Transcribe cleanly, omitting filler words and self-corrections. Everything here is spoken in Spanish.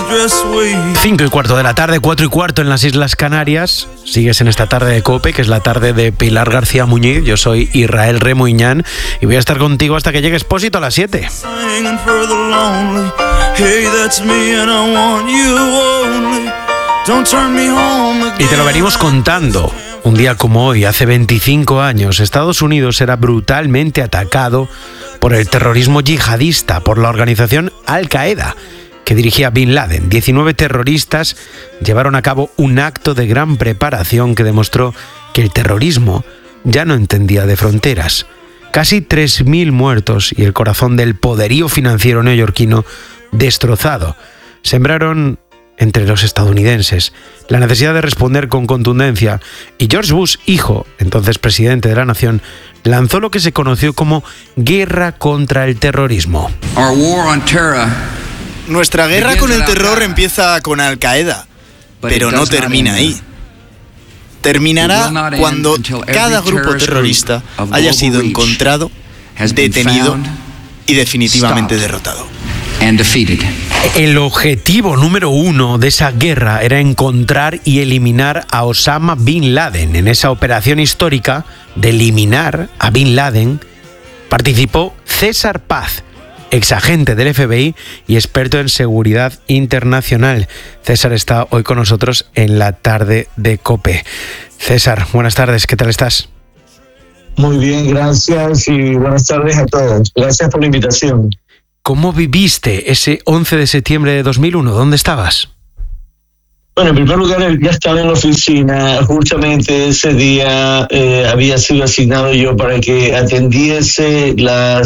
5:15 de la tarde, 4:15 en las Islas Canarias. Sigues en esta tarde de COPE, que es la tarde de Pilar García Muñiz. Yo soy Israel Remuñán y voy a estar contigo hasta que llegue Expósito a las 7. Y te lo venimos contando. Un día como hoy, hace 25 años, Estados Unidos era brutalmente atacado por el terrorismo yihadista, por la organización Al-Qaeda, que dirigía Bin Laden. 19 terroristas llevaron a cabo un acto de gran preparación que demostró que el terrorismo ya no entendía de fronteras. Casi 3.000 muertos y el corazón del poderío financiero neoyorquino destrozado. Sembraron entre los estadounidenses la necesidad de responder con contundencia, y George Bush, hijo, entonces presidente de la nación, lanzó lo que se conoció como Guerra contra el Terrorismo. Nuestra guerra con el terror empieza con Al-Qaeda, pero no termina ahí. Terminará cuando cada grupo terrorista haya sido encontrado, detenido y definitivamente derrotado. El objetivo número 1 de esa guerra era encontrar y eliminar a Osama Bin Laden. En esa operación histórica de eliminar a Bin Laden participó César Paz, exagente del FBI y experto en seguridad internacional. César está hoy con nosotros en la tarde de COPE. César, buenas tardes, ¿qué tal estás? Muy bien, gracias y buenas tardes a todos. Gracias por la invitación. ¿Cómo viviste ese 11 de septiembre de 2001? ¿Dónde estabas? Bueno, en primer lugar, ya estaba en la oficina. Justamente ese día había sido asignado yo para que atendiese las